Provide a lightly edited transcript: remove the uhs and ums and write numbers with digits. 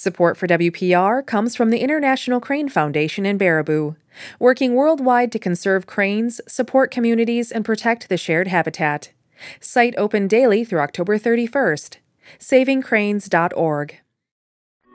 Support for WPR comes from the International Crane Foundation in Baraboo, working worldwide to conserve cranes, support communities, and protect the shared habitat. Site open daily through October 31st. SavingCranes.org.